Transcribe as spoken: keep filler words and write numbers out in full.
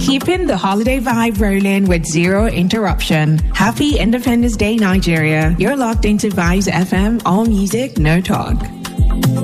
Keeping the holiday vibe rolling with zero interruption. Happy Independence Day, Nigeria. You're locked into Vibes F M, all music, no talk.